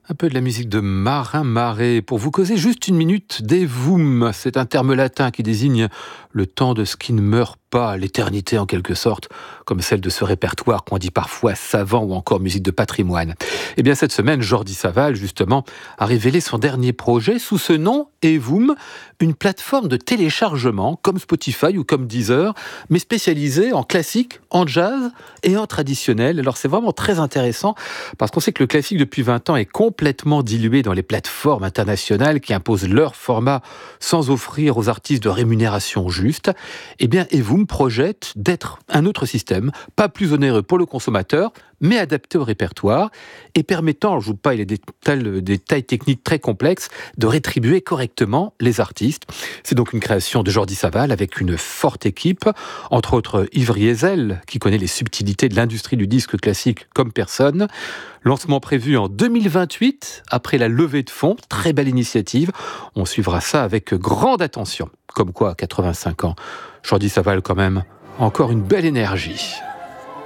Un peu de la musique de Marin Marais pour vous causer juste une minute d'Evum. C'est un terme latin qui désigne le temps de ce qui ne meurt pas, l'éternité en quelque sorte, comme celle de ce répertoire qu'on dit parfois savant ou encore musique de patrimoine. Eh bien cette semaine, Jordi Savall, justement, a révélé son dernier projet sous ce nom, Evum, une plateforme de téléchargement comme Spotify ou comme Deezer, mais spécialisée en classique, en jazz et en traditionnel. Alors c'est vraiment très intéressant parce qu'on sait que le classique depuis 20 ans est complètement dilué dans les plateformes internationales qui imposent leur format sans offrir aux artistes de rémunération juste. Eh bien, Evum projette d'être un autre système, pas plus onéreux pour le consommateur, mais adapté au répertoire et permettant, je ne vous pas les détails techniques très complexes, de rétribuer correctement les artistes. C'est donc une création de Jordi Savall avec une forte équipe, entre autres Yves Riesel, qui connaît les subtilités de l'industrie du disque classique comme personne. Lancement prévu en 2028, après la levée de fonds. Très belle initiative. On suivra ça avec grande attention. Comme quoi, à 85 ans, Jordi Savall quand même, encore une belle énergie.